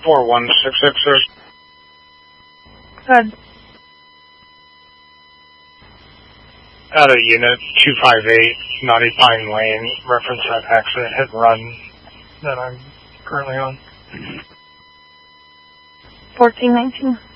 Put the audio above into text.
4166, sir. Good. Out of unit 258, Naughty Pine Lane, reference that accident hit and run that I'm currently on. 1419.